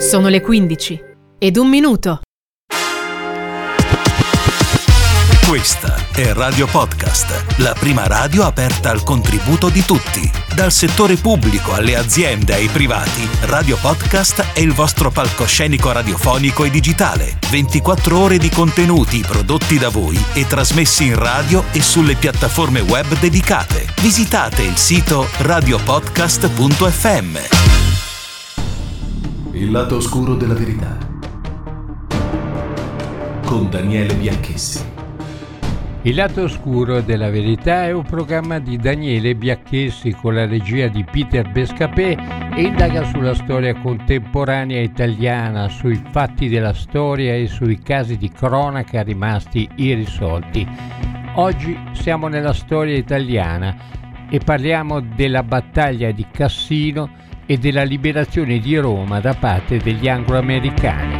Sono le 15:01. Questa è Radio Podcast, la prima radio aperta al contributo di tutti. Dal settore pubblico alle aziende ai privati, Radio Podcast è il vostro palcoscenico radiofonico e digitale. 24 ore di contenuti prodotti da voi e trasmessi in radio e sulle piattaforme web dedicate. Visitate il sito radiopodcast.fm. Il lato oscuro della verità con Daniele Bianchessi. Il lato oscuro della verità è un programma di Daniele Bianchessi con la regia di Peter Bescapè e indaga sulla storia contemporanea italiana, sui fatti della storia e sui casi di cronaca rimasti irrisolti. Oggi siamo nella storia italiana e parliamo della battaglia di Cassino e della liberazione di Roma da parte degli anglo-americani.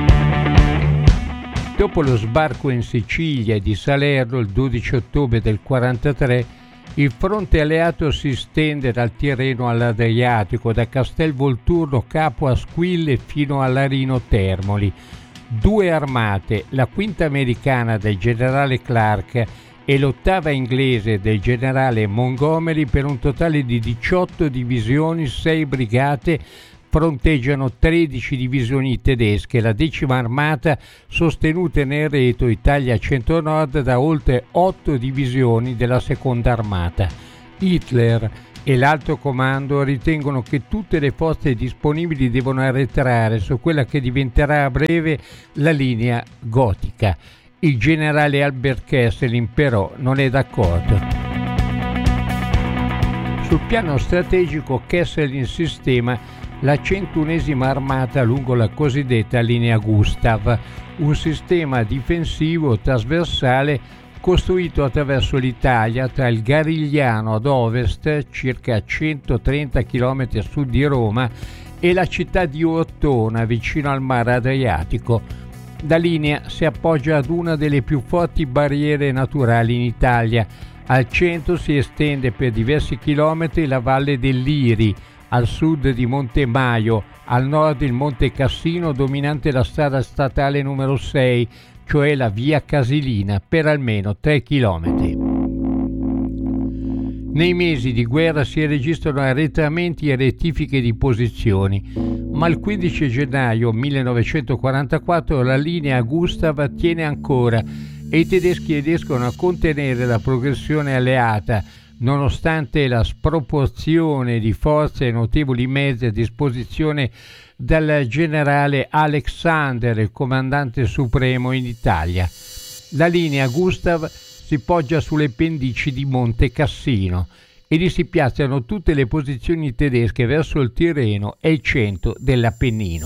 Dopo lo sbarco in Sicilia di Salerno il 12 ottobre del 1943, il fronte alleato si estende dal Tirreno all'Adriatico, da Castel Volturno capo a Squille fino a Larino Termoli. Due armate, la quinta americana del generale Clark e l'ottava inglese del generale Montgomery, per un totale di 18 divisioni, 6 brigate, fronteggiano 13 divisioni tedesche, la 10ª armata sostenute nel retro Italia Centro-Nord da oltre 8 divisioni della seconda armata. Hitler e l'Alto Comando ritengono che tutte le forze disponibili devono arretrare su quella che diventerà a breve la linea gotica. Il generale Albert Kesselring però non è d'accordo. Sul piano strategico Kesselring sistema la 101ª armata lungo la cosiddetta linea Gustav, un sistema difensivo trasversale costruito attraverso l'Italia tra il Garigliano ad ovest, circa 130 km a sud di Roma, e la città di Ortona, vicino al mare Adriatico. La linea si appoggia ad una delle più forti barriere naturali in Italia. Al centro si estende per diversi chilometri la valle del Liri, al sud di Monte Maio, al nord il Monte Cassino dominante la strada statale numero 6, cioè la via Casilina, per almeno 3 chilometri. Nei mesi di guerra si registrano arretramenti e rettifiche di posizioni, ma il 15 gennaio 1944 la linea Gustav tiene ancora e i tedeschi riescono a contenere la progressione alleata, nonostante la sproporzione di forze e notevoli mezzi a disposizione dal generale Alexander, il comandante supremo in Italia. La linea Gustav si poggia sulle pendici di Monte Cassino e lì si piazzano tutte le posizioni tedesche verso il Tirreno e il centro dell'Appennino.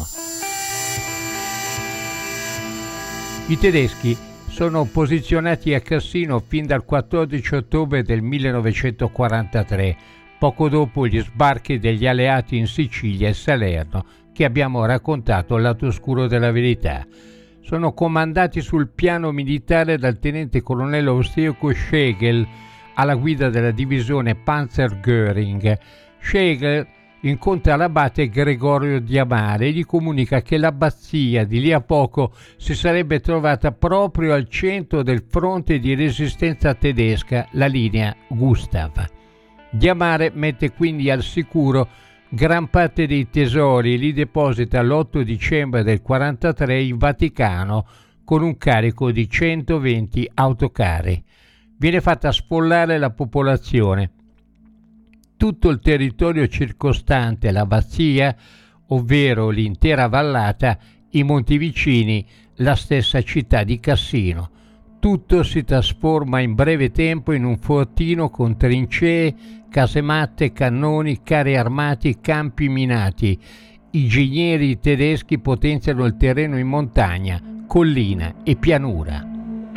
I tedeschi sono posizionati a Cassino fin dal 14 ottobre del 1943, poco dopo gli sbarchi degli alleati in Sicilia e Salerno, che abbiamo raccontato al lato oscuro della verità. Sono comandati sul piano militare dal tenente colonnello austriaco Schlegel, alla guida della divisione Panzer Göring. Schlegel incontra l'abate Gregorio Diamare e gli comunica che l'abbazia di lì a poco si sarebbe trovata proprio al centro del fronte di resistenza tedesca, la linea Gustav. Diamare mette quindi al sicuro gran parte dei tesori e li deposita l'8 dicembre del 1943 in Vaticano con un carico di 120 autocarri. Viene fatta sfollare la popolazione. Tutto il territorio circostante l'abbazia, ovvero l'intera vallata, i monti vicini, la stessa città di Cassino. Tutto si trasforma in breve tempo in un fortino con trincee, casematte, cannoni, carri armati, campi minati. I ingegneri tedeschi potenziano il terreno in montagna, collina e pianura.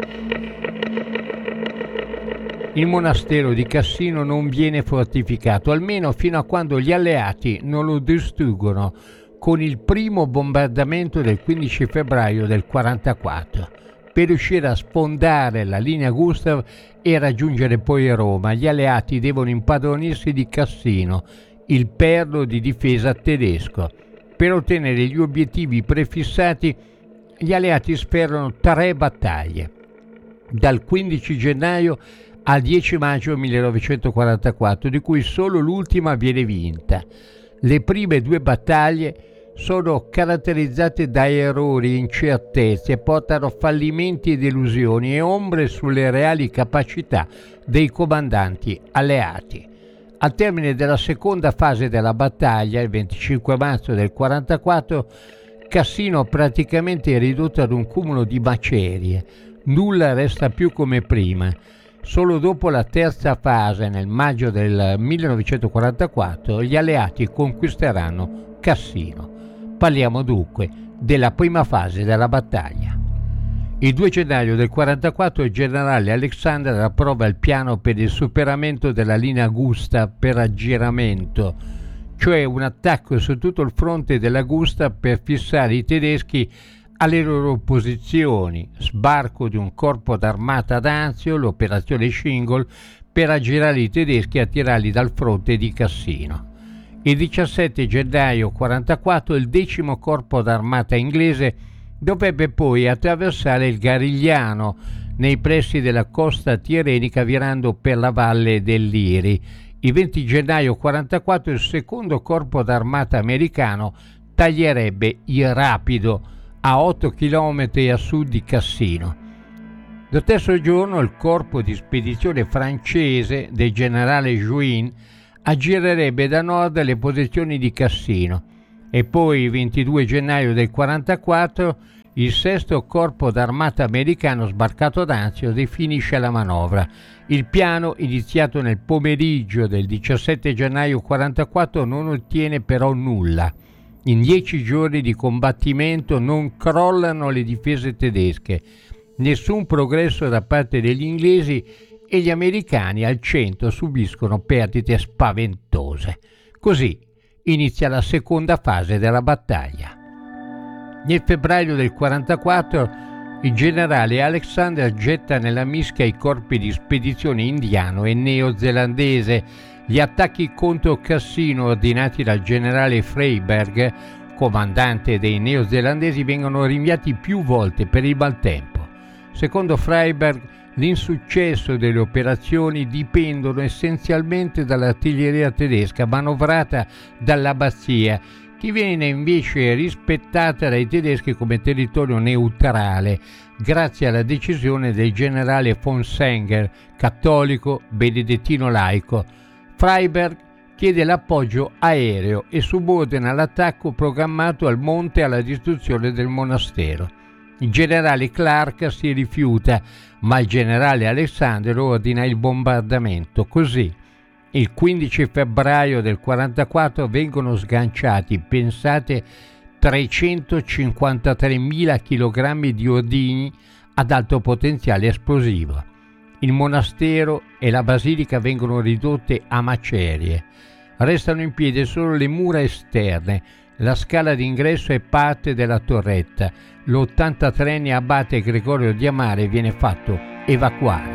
Il monastero di Cassino non viene fortificato, almeno fino a quando gli alleati non lo distruggono con il primo bombardamento del 15 febbraio del 1944. Per riuscire a sfondare la linea Gustav e raggiungere poi Roma, gli alleati devono impadronirsi di Cassino, il perno di difesa tedesco. Per ottenere gli obiettivi prefissati, gli alleati sferrano 3 battaglie, dal 15 gennaio al 10 maggio 1944, di cui solo l'ultima viene vinta. Le prime 2 battaglie sono caratterizzate da errori e incertezze, portano fallimenti e delusioni e ombre sulle reali capacità dei comandanti alleati. Al termine della seconda fase della battaglia, il 25 marzo del 1944, Cassino praticamente è ridotto ad un cumulo di macerie. Nulla resta più come prima. Solo dopo la terza fase, nel maggio del 1944, gli alleati conquisteranno Cassino. Parliamo dunque della prima fase della battaglia. Il 2 gennaio del 1944 il generale Alexander approva il piano per il superamento della linea Augusta per aggiramento, cioè un attacco su tutto il fronte dell'Augusta per fissare i tedeschi alle loro posizioni, sbarco di un corpo d'armata ad Anzio, l'operazione Shingle, per aggirare i tedeschi e attirarli dal fronte di Cassino. Il 17 gennaio 1944 il 10° corpo d'armata inglese dovrebbe poi attraversare il Garigliano nei pressi della costa tirrenica virando per la valle del Liri. Il 20 gennaio 1944 il 2° corpo d'armata americano taglierebbe il Rapido a 8 km a sud di Cassino. Lo stesso giorno il corpo di spedizione francese del generale Juin aggirerebbe da nord le posizioni di Cassino. E poi il 22 gennaio del 1944 il 6° corpo d'armata americano sbarcato ad Anzio definisce la manovra. Il piano, iniziato nel pomeriggio del 17 gennaio 1944, non ottiene però nulla. In 10 giorni di combattimento non crollano le difese tedesche, nessun progresso da parte degli inglesi e gli americani al centro subiscono perdite spaventose. Così inizia la seconda fase della battaglia. Nel febbraio del 1944 il generale Alexander getta nella mischia i corpi di spedizione indiano e neozelandese. Gli attacchi contro Cassino ordinati dal generale Freyberg, comandante dei neozelandesi, vengono rinviati più volte per il maltempo. Secondo Freyberg, l'insuccesso delle operazioni dipendono essenzialmente dall'artiglieria tedesca manovrata dall'abbazia, che viene invece rispettata dai tedeschi come territorio neutrale, grazie alla decisione del generale von Senger, cattolico benedettino laico. Freyberg chiede l'appoggio aereo e subordina l'attacco programmato al monte alla distruzione del monastero. Il generale Clark si rifiuta, ma il generale Alexander ordina il bombardamento. Così, il 15 febbraio del 1944 vengono sganciati, pensate, 353.000 kg di ordigni ad alto potenziale esplosivo. Il monastero e la basilica vengono ridotte a macerie. Restano in piedi solo le mura esterne, la scala d'ingresso e parte della torretta. L'83enne abate Gregorio di Amare viene fatto evacuare.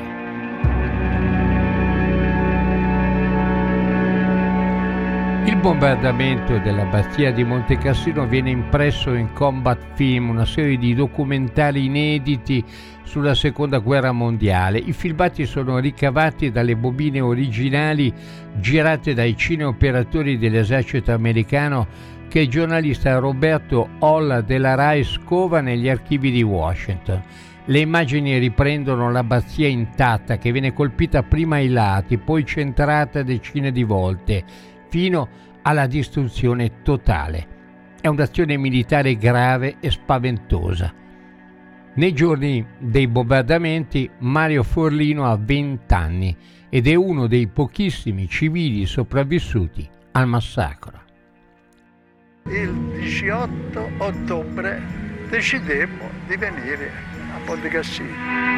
Il bombardamento dell'abbazia di Monte Cassino viene impresso in Combat Film, una serie di documentari inediti sulla Seconda Guerra Mondiale. I filmati sono ricavati dalle bobine originali girate dai cineoperatori dell'esercito americano che il giornalista Roberto Olla della Rai scova negli archivi di Washington. Le immagini riprendono l'abbazia intatta che viene colpita prima ai lati, poi centrata decine di volte, fino alla distruzione totale. È un'azione militare grave e spaventosa. Nei giorni dei bombardamenti Mario Forlino ha 20 anni ed è uno dei pochissimi civili sopravvissuti al massacro. Il 18 ottobre decidemmo di venire a Monte Cassino.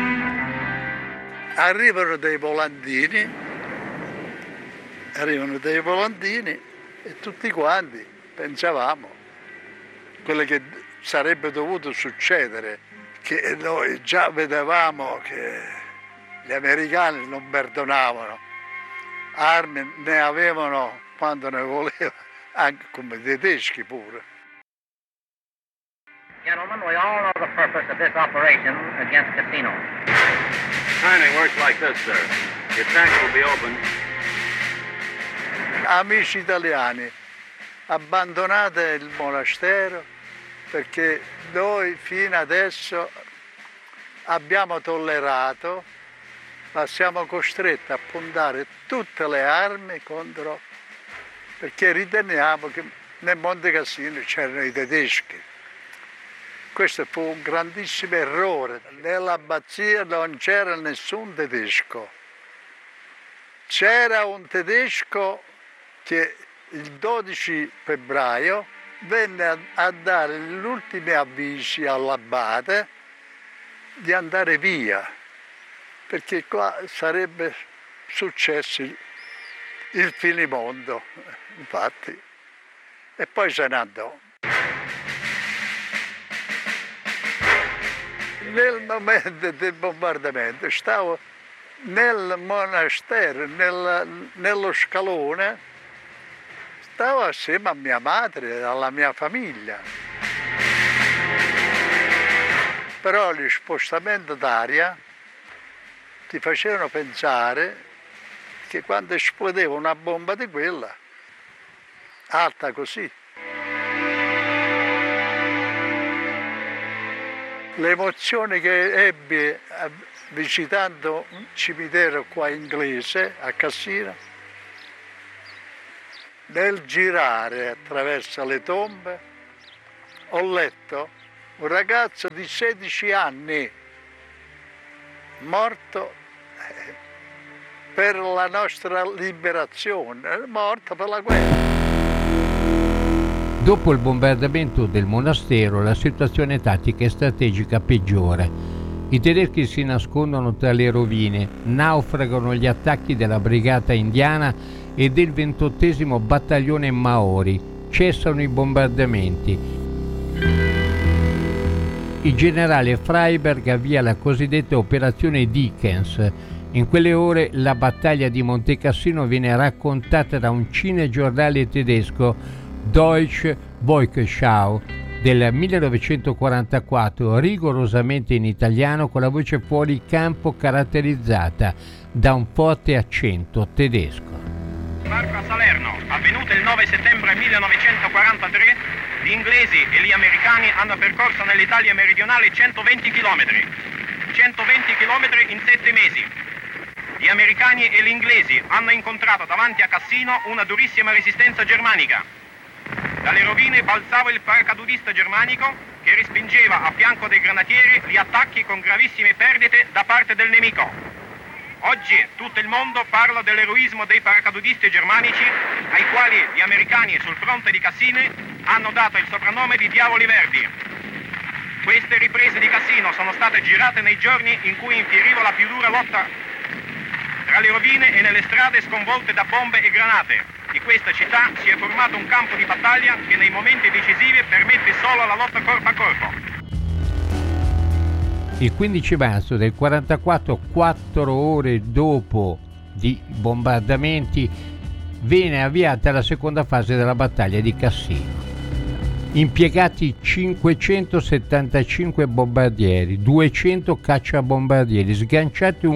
Arrivano dei volantini e tutti quanti pensavamo quello che sarebbe dovuto succedere, che noi già vedevamo che gli americani non perdonavano, armi ne avevano quando ne volevano, anche come i tedeschi pure. Gentlemen, we all know the purpose of this operation against casinos. Timing works like this, sir. The attack will be open. Amici italiani, abbandonate il monastero perché noi fino adesso abbiamo tollerato, ma siamo costretti a puntare tutte le armi contro, perché riteniamo che nel Monte Cassino c'erano i tedeschi. Questo fu un grandissimo errore. Nell'abbazia non c'era nessun tedesco. C'era un tedesco che il 12 febbraio venne a dare gli ultimi avvisi all'abate di andare via, perché qua sarebbe successo il finimondo, infatti, e poi se ne andò. Nel momento del bombardamento stavo nel monastero, nello scalone, stavo assieme a mia madre e alla mia famiglia. Però gli spostamenti d'aria ti facevano pensare che quando esplodeva una bomba di quella, alta così, l'emozione che ebbi visitando un cimitero qua inglese a Cassino, nel girare attraverso le tombe, ho letto un ragazzo di 16 anni morto per la nostra liberazione, morto per la guerra. Dopo il bombardamento del monastero, la situazione tattica e strategica peggiora. I tedeschi si nascondono tra le rovine, naufragano gli attacchi della brigata indiana e del 28° battaglione Maori, cessano i bombardamenti. Il generale Freyberg avvia la cosiddetta operazione Dickens. In quelle ore la battaglia di Monte Cassino viene raccontata da un cinegiornale tedesco, Deutsche Wochenschau, del 1944, rigorosamente in italiano, con la voce fuori campo caratterizzata da un forte accento tedesco. Sbarco a Salerno, avvenuto il 9 settembre 1943, gli inglesi e gli americani hanno percorso nell'Italia meridionale 120 km. 120 km in 7 mesi. Gli americani e gli inglesi hanno incontrato davanti a Cassino una durissima resistenza germanica. Dalle rovine balzava il paracadutista germanico che respingeva a fianco dei granatieri gli attacchi con gravissime perdite da parte del nemico. Oggi tutto il mondo parla dell'eroismo dei paracadutisti germanici, ai quali gli americani sul fronte di Cassino hanno dato il soprannome di Diavoli Verdi. Queste riprese di Cassino sono state girate nei giorni in cui infieriva la più dura lotta tra le rovine e nelle strade sconvolte da bombe e granate. Di questa città si è formato un campo di battaglia che nei momenti decisivi permette solo la lotta corpo a corpo. Il 15 marzo del 1944, 4 ore dopo di bombardamenti, viene avviata la seconda fase della battaglia di Cassino. Impiegati 575 bombardieri, 200 cacciabombardieri, sganciati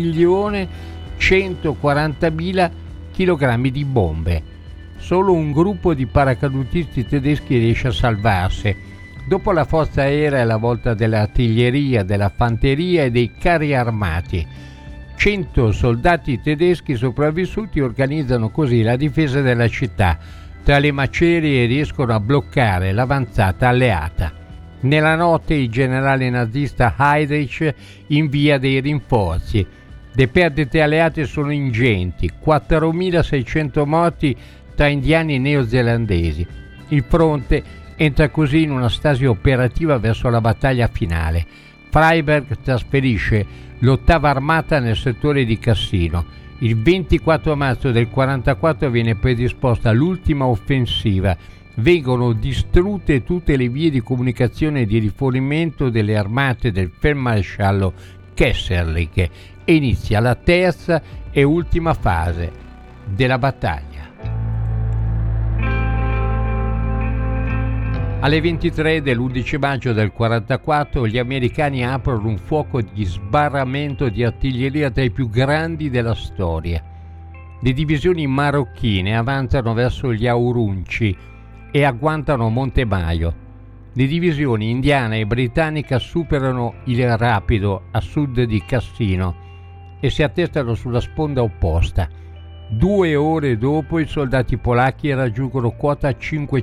1.140.000 chilogrammi di bombe. Solo un gruppo di paracadutisti tedeschi riesce a salvarsi. Dopo la forza aerea è la volta dell'artiglieria, della fanteria e dei carri armati. 100 soldati tedeschi sopravvissuti organizzano così la difesa della città. Tra le macerie riescono a bloccare l'avanzata alleata. Nella notte il generale nazista Heydrich invia dei rinforzi. Le perdite alleate sono ingenti, 4.600 morti tra indiani e neozelandesi. Il fronte entra così in una stasi operativa verso la battaglia finale. Freyberg trasferisce l'8ª armata nel settore di Cassino. Il 24 marzo del 1944 viene predisposta l'ultima offensiva. Vengono distrutte tutte le vie di comunicazione e di rifornimento delle armate del feldmaresciallo Kesselring e inizia la terza e ultima fase della battaglia. Alle 23 dell'11 maggio del 1944 gli americani aprono un fuoco di sbarramento di artiglieria tra i più grandi della storia. Le divisioni marocchine avanzano verso gli Aurunci e agguantano Monte Maio. Le divisioni indiana e britannica superano il Rapido a sud di Cassino e si attestano sulla sponda opposta. 2 ore dopo i soldati polacchi raggiungono quota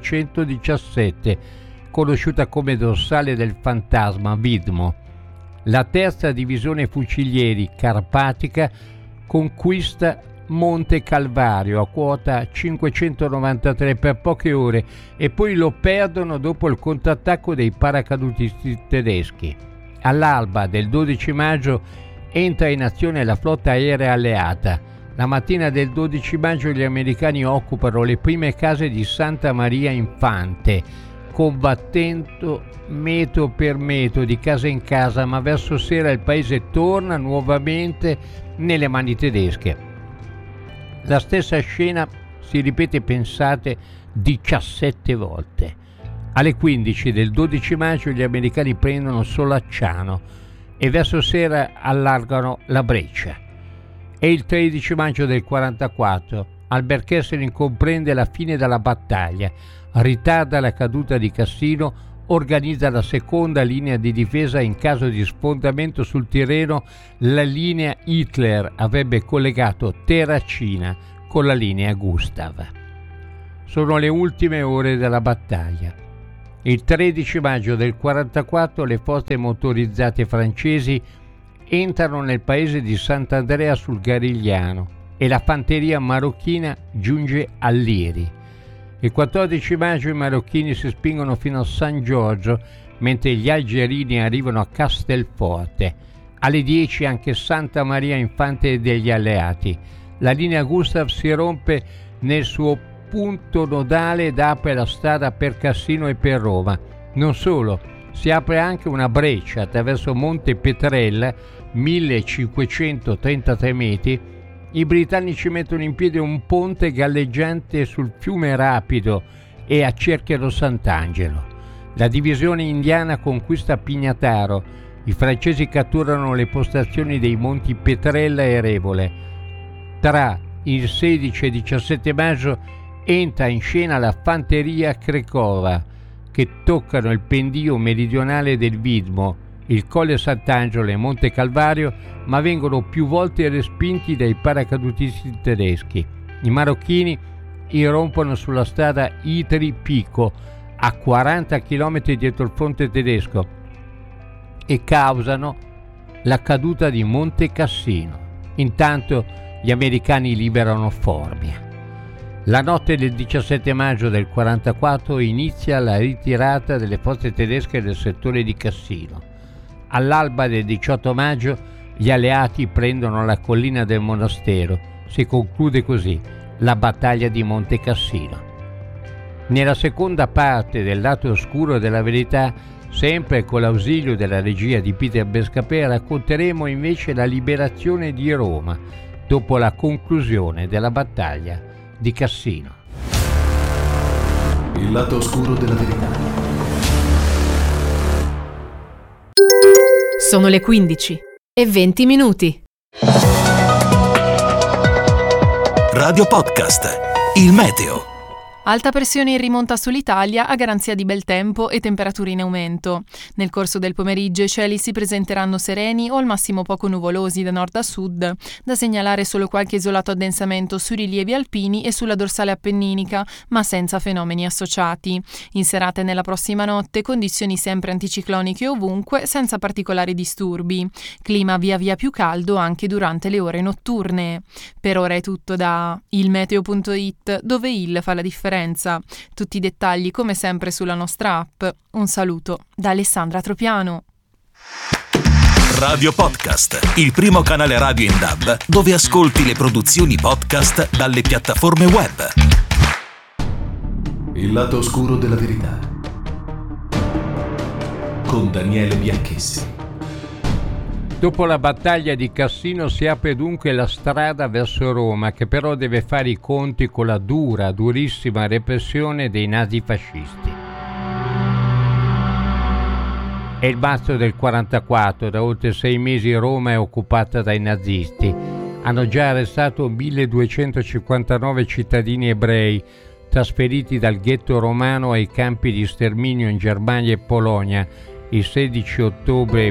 517, conosciuta come dorsale del fantasma Widmo. La terza divisione fucilieri carpatica conquista Monte Calvario a quota 593 per poche ore e poi lo perdono dopo il contrattacco dei paracadutisti tedeschi. All'alba del 12 maggio entra in azione la flotta aerea alleata. La mattina del 12 maggio gli americani occupano le prime case di Santa Maria Infante, combattendo metro per metro, di casa in casa, ma verso sera il paese torna nuovamente nelle mani tedesche. La stessa scena si ripete, pensate, 17 volte. Alle 15 del 12 maggio gli americani prendono Solacciano e verso sera allargano la Breccia. È il 13 maggio del 1944. Albert Kesselring comprende la fine della battaglia, ritarda la caduta di Cassino, organizza la seconda linea di difesa in caso di sfondamento sul Tirreno. La linea Hitler avrebbe collegato Terracina con la linea Gustav. Sono le ultime ore della battaglia. Il 13 maggio del 1944 le forze motorizzate francesi entrano nel paese di Sant'Andrea sul Garigliano e la fanteria marocchina giunge a Liri. Il 14 maggio i marocchini si spingono fino a San Giorgio, mentre gli algerini arrivano a Castelforte. Alle 10 anche Santa Maria Infante degli alleati. La linea Gustav si rompe nel suo punto nodale ed apre la strada per Cassino e per Roma. Non solo, si apre anche una breccia attraverso Monte Petrella, 1533 metri. I britannici mettono in piedi un ponte galleggiante sul fiume Rapido e accerchiano Sant'Angelo. La divisione indiana conquista Pignataro. I francesi catturano le postazioni dei monti Petrella e Revole. Tra il 16 e il 17 maggio entra in scena la fanteria Crecova, che toccano il pendio meridionale del Widmo, il Colle Sant'Angelo e Monte Calvario, ma vengono più volte respinti dai paracadutisti tedeschi. I marocchini irrompono sulla strada Itri-Pico, a 40 km dietro il fronte tedesco, e causano la caduta di Monte Cassino. Intanto gli americani liberano Formia. La notte del 17 maggio del 1944 inizia la ritirata delle forze tedesche del settore di Cassino. All'alba del 18 maggio gli alleati prendono la collina del monastero. Si conclude così la battaglia di Monte Cassino. Nella seconda parte del lato oscuro della verità, sempre con l'ausilio della regia di Peter Bescapè, racconteremo invece la liberazione di Roma dopo la conclusione della battaglia di Cassino. Il lato oscuro della verità. Sono le 15:20. Radio Podcast, il meteo. Alta pressione in rimonta sull'Italia a garanzia di bel tempo e temperature in aumento. Nel corso del pomeriggio i cieli si presenteranno sereni o al massimo poco nuvolosi da nord a sud. Da segnalare solo qualche isolato addensamento sui rilievi alpini e sulla dorsale appenninica, ma senza fenomeni associati. In serata e nella prossima notte condizioni sempre anticicloniche ovunque, senza particolari disturbi. Clima via via più caldo anche durante le ore notturne. Per ora è tutto da ilmeteo.it, dove il fa la differenza. Tutti i dettagli come sempre sulla nostra app. Un saluto da Alessandra Tropiano. Radio Podcast, il primo canale radio in DAB dove ascolti le produzioni podcast dalle piattaforme web. Il lato oscuro della verità. Con Daniele Bianchessi. Dopo la battaglia di Cassino si apre dunque la strada verso Roma, che però deve fare i conti con la durissima repressione dei nazifascisti. È il marzo del 44, da oltre 6 mesi Roma è occupata dai nazisti. Hanno già arrestato 1259 cittadini ebrei, trasferiti dal ghetto romano ai campi di sterminio in Germania e Polonia. Il 16 ottobre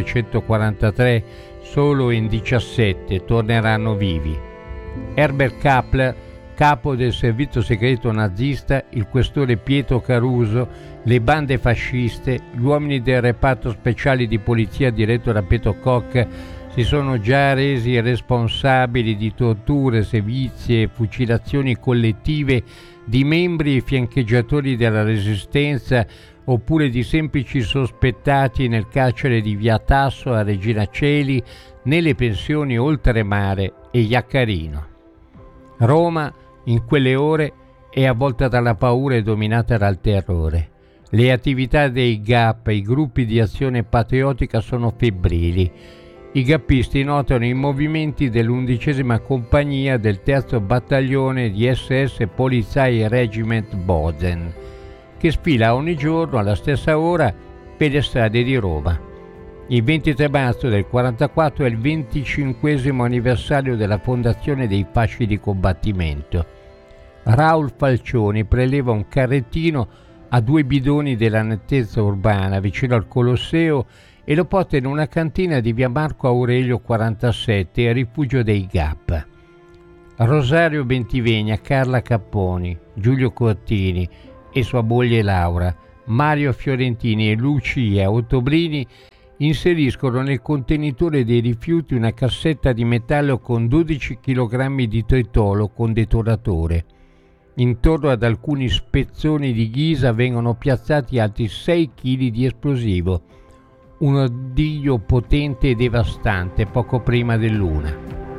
1943 solo in 17 torneranno vivi. Herbert Kappler, capo del servizio segreto nazista, il questore Pietro Caruso, le bande fasciste, gli uomini del reparto speciali di polizia diretto da Pietro Koch si sono già resi responsabili di torture, sevizie e fucilazioni collettive di membri e fiancheggiatori della Resistenza oppure di semplici sospettati nel carcere di Via Tasso a Regina Coeli, nelle pensioni Oltremare e Iaccarino. Roma, in quelle ore, è avvolta dalla paura e dominata dal terrore. Le attività dei GAP, i gruppi di azione patriottica, sono febbrili. I gappisti notano i movimenti dell'11ª compagnia del 3° battaglione di SS Polizei Regiment Bozen, che sfila ogni giorno alla stessa ora per le strade di Roma. Il 23 marzo del 44 è il 25° anniversario della fondazione dei fasci di combattimento. Raul Falcioni preleva un carrettino a 2 bidoni della nettezza urbana vicino al Colosseo e lo porta in una cantina di via Marco Aurelio 47, a rifugio dei GAP. Rosario Bentivegna, Carla Capponi, Giulio Cortini e sua moglie Laura, Mario Fiorentini e Lucia Ottobrini inseriscono nel contenitore dei rifiuti una cassetta di metallo con 12 kg di tritolo con detonatore. Intorno ad alcuni spezzoni di ghisa vengono piazzati altri 6 kg di esplosivo, un ordiglio potente e devastante poco prima dell'1.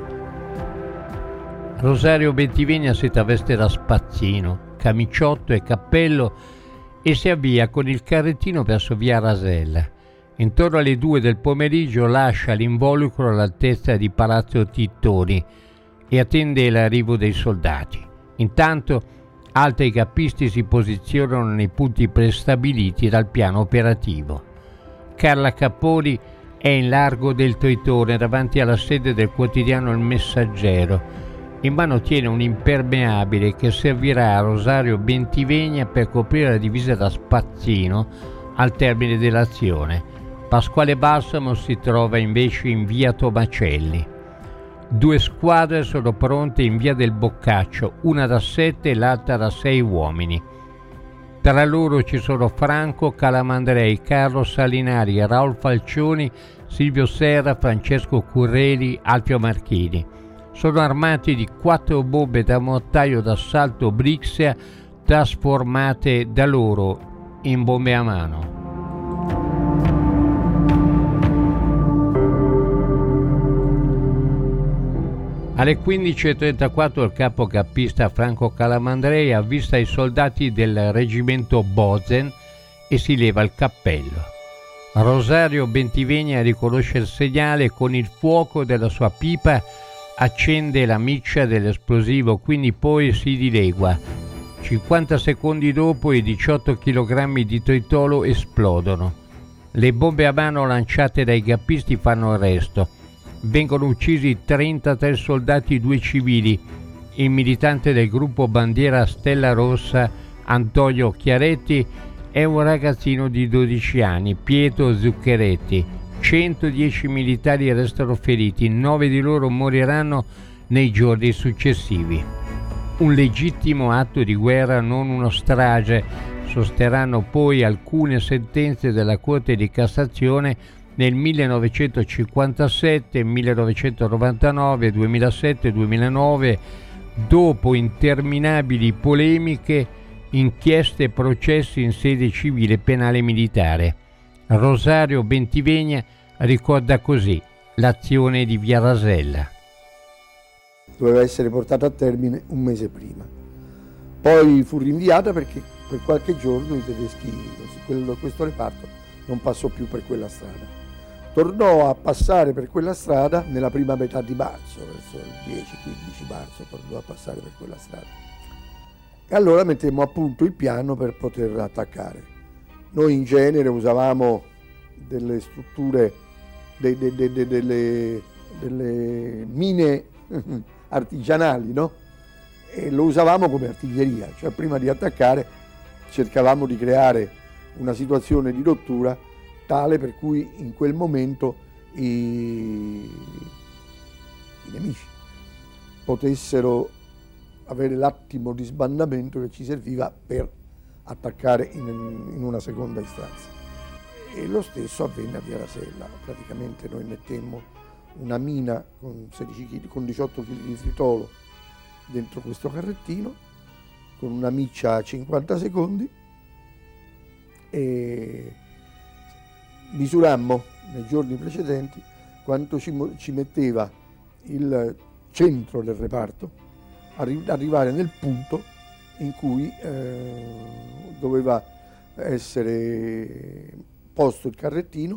Rosario Bentivegna si traveste da spazzino, camiciotto e cappello e si avvia con il carrettino verso via Rasella. Intorno alle 2 del pomeriggio lascia l'involucro all'altezza di Palazzo Tittoni e attende l'arrivo dei soldati. Intanto altri gappisti si posizionano nei punti prestabiliti dal piano operativo. Carla Capponi è in largo del Tritone davanti alla sede del quotidiano Il Messaggero. In mano tiene un impermeabile che servirà a Rosario Bentivegna per coprire la divisa da spazzino al termine dell'azione. Pasquale Balsamo si trova invece in via Tomacelli. 2 squadre sono pronte in via del Boccaccio, una da 7 e l'altra da 6 uomini. Tra loro ci sono Franco Calamandrei, Carlo Salinari, Raul Falcioni, Silvio Serra, Francesco Curreli, Alfio Marchini. Sono armati di 4 bombe da mortaio d'assalto Brixia trasformate da loro in bombe a mano. Alle 15:34 il capo gappista Franco Calamandrei avvista i soldati del reggimento Bozen e si leva il cappello. Rosario Bentivegna riconosce il segnale e con il fuoco della sua pipa accende la miccia dell'esplosivo, quindi poi si dilegua. 50 secondi dopo i 18 kg di tritolo esplodono. Le bombe a mano lanciate dai gappisti fanno arresto. Vengono uccisi 33 soldati e 2 civili. Il militante del gruppo Bandiera Stella Rossa, Antonio Chiaretti, è un ragazzino di 12 anni, Pietro Zuccheretti. 110 militari restano feriti, 9 di loro moriranno nei giorni successivi. Un legittimo atto di guerra, non uno strage, sosterranno poi alcune sentenze della Corte di Cassazione nel 1957, 1999, 2007 e 2009, dopo interminabili polemiche, inchieste e processi in sede civile, penale e militare. Rosario Bentivegna ricorda così l'azione di via Rasella. Doveva essere portata a termine un mese prima. Poi fu rinviata perché per qualche giorno i tedeschi, questo reparto non passò più per quella strada. Tornò a passare per quella strada nella prima metà di marzo, verso il 10-15 marzo, tornò a passare per quella strada. E allora mettemmo a punto il piano per poter attaccare. Noi in genere usavamo delle strutture, delle mine artigianali, no? E lo usavamo come artiglieria, cioè prima di attaccare cercavamo di creare una situazione di rottura tale per cui in quel momento i nemici potessero avere l'attimo di sbandamento che ci serviva per attaccare in una seconda istanza. E lo stesso avvenne a Via Rasella. Praticamente noi mettemmo una mina con 18 kg di fritolo dentro questo carrettino con una miccia a 50 secondi e misurammo nei giorni precedenti quanto ci metteva il centro del reparto arrivare nel punto in cui doveva essere posto il carrettino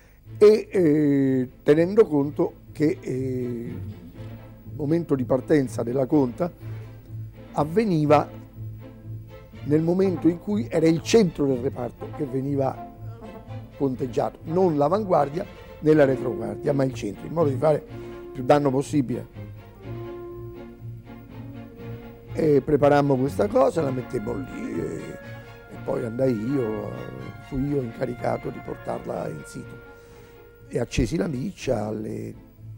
e tenendo conto che il momento di partenza della conta avveniva nel momento in cui era il centro del reparto che veniva conteggiato, non l'avanguardia né la retroguardia, ma il centro, in modo di fare più danno possibile. E preparammo questa cosa, la mettemmo lì e poi fui io incaricato di portarla in sito e accesi la miccia alle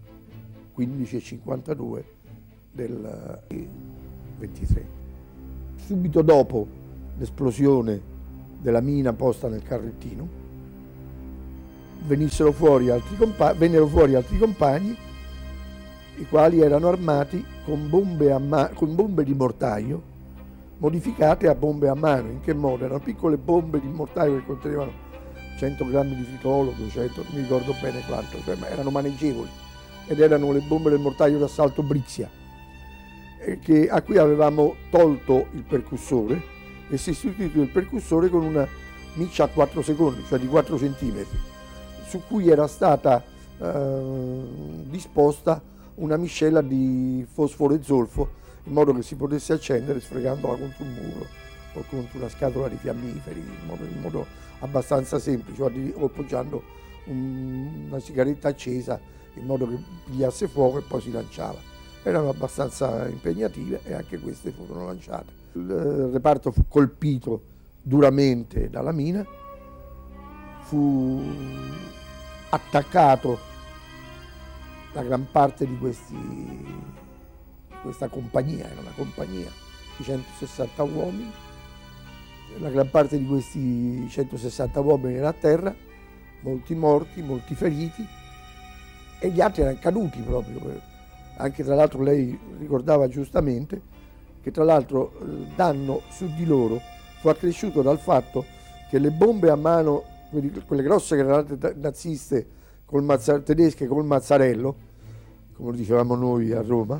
15:52 del 23. Subito dopo l'esplosione della mina posta nel carrettino vennero fuori altri compagni, i quali erano armati con bombe di mortaio modificate a bombe a mano. In che modo? Erano piccole bombe di mortaio che contenevano 100 grammi di fritolo, 200, non mi ricordo bene quanto, cioè, ma erano maneggevoli ed erano le bombe del mortaio d'assalto Brixia, a cui avevamo tolto il percussore e sostituito il percussore con una miccia a 4 secondi, cioè di 4 centimetri, su cui era stata disposta una miscela di fosforo e zolfo in modo che si potesse accendere sfregandola contro un muro o contro una scatola di fiammiferi, in modo abbastanza semplice, o appoggiando una sigaretta accesa in modo che pigliasse fuoco e poi si lanciava. Erano abbastanza impegnative e anche queste furono lanciate. Il reparto fu colpito duramente dalla mina, fu attaccato la gran parte di questa compagnia, era una compagnia di 160 uomini, la gran parte di questi 160 uomini era a terra, molti morti, molti feriti e gli altri erano caduti proprio. Anche tra l'altro lei ricordava giustamente che tra l'altro il danno su di loro fu accresciuto dal fatto che le bombe a mano, quelle grosse granate naziste tedesche col mazzarello, come lo dicevamo noi a Roma,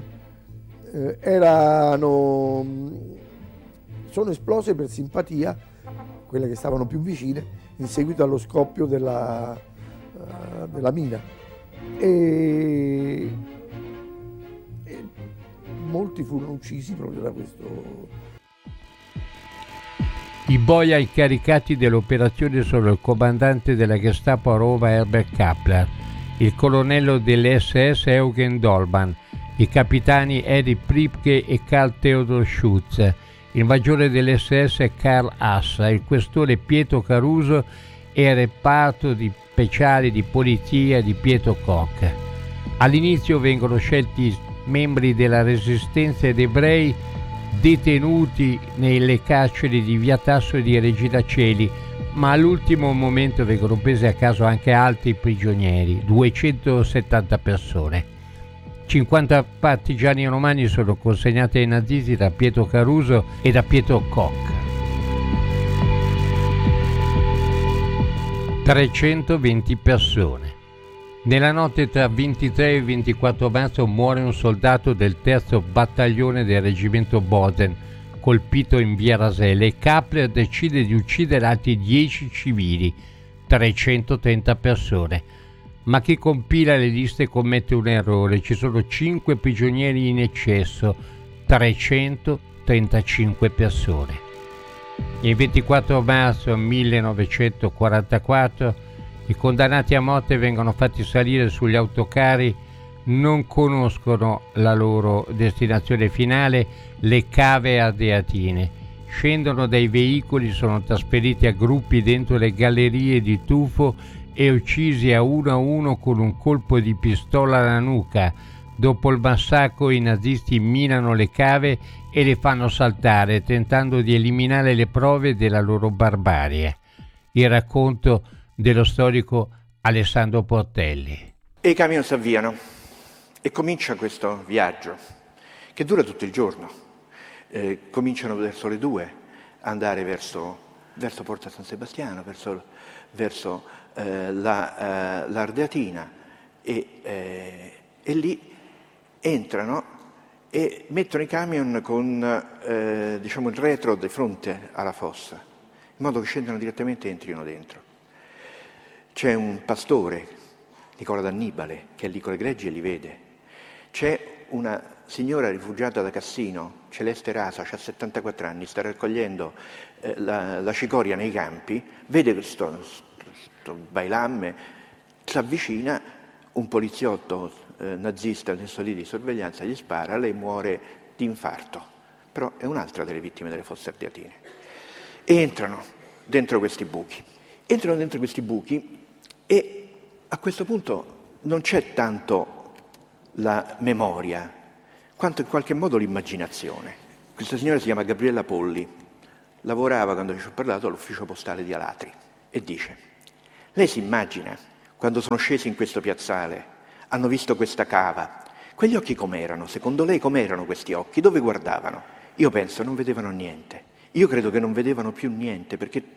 sono esplose per simpatia, quelle che stavano più vicine, in seguito allo scoppio della mina. E molti furono uccisi proprio da questo. I boia incaricati dell'operazione sono il comandante della Gestapo a Roma Herbert Kappler, il colonnello dell'SS Eugen Dollmann, i capitani Erich Priebke e Karl Theodor Schutz, il maggiore dell'SS Karl Assa, il questore Pietro Caruso e il reparto di speciali di polizia di Pietro Koch. All'inizio vengono scelti membri della resistenza ed ebrei detenuti nelle carceri di Via Tasso e di Regina Coeli, ma all'ultimo momento vengono presi a caso anche altri prigionieri, 270 persone. 50 partigiani romani sono consegnati ai nazisti da Pietro Caruso e da Pietro Koch. 320 persone. Nella notte tra 23 e 24 marzo muore un soldato del 3° battaglione del reggimento Boden, colpito in Via Rasella, e Kappler decide di uccidere altri 10 civili, 330 persone. Ma chi compila le liste commette un errore, ci sono 5 prigionieri in eccesso, 335 persone. Il 24 marzo 1944 I condannati a morte vengono fatti salire sugli autocarri, non conoscono la loro destinazione finale, le cave ardeatine. Scendono dai veicoli, sono trasferiti a gruppi dentro le gallerie di tufo e uccisi a uno con un colpo di pistola alla nuca. Dopo il massacro i nazisti minano le cave e le fanno saltare, tentando di eliminare le prove della loro barbarie. Il racconto dello storico Alessandro Portelli. E i camion si avviano e comincia questo viaggio che dura tutto il giorno. Cominciano verso le 2, andare verso Porta San Sebastiano, verso l'Ardeatina e lì entrano e mettono i camion con il retro di fronte alla fossa, in modo che scendano direttamente e entrino dentro. C'è un pastore, Nicola D'Annibale, che è lì con le greggi e li vede. C'è una signora rifugiata da Cassino, Celeste Rasa, ha 74 anni, sta raccogliendo la cicoria nei campi, vede questo bailamme, si avvicina, un poliziotto nazista messo lì di sorveglianza gli spara, lei muore di infarto, però è un'altra delle vittime delle fosse ardeatine. E entrano dentro questi buchi e a questo punto non c'è tanto la memoria, quanto in qualche modo l'immaginazione. Questa signora si chiama Gabriella Polli, lavorava, quando ci ho parlato, all'ufficio postale di Alatri e dice: lei si immagina quando sono scesi in questo piazzale, hanno visto questa cava, quegli occhi com'erano? Secondo lei com'erano questi occhi? Dove guardavano? Io penso non vedevano niente. Io credo che non vedevano più niente, perché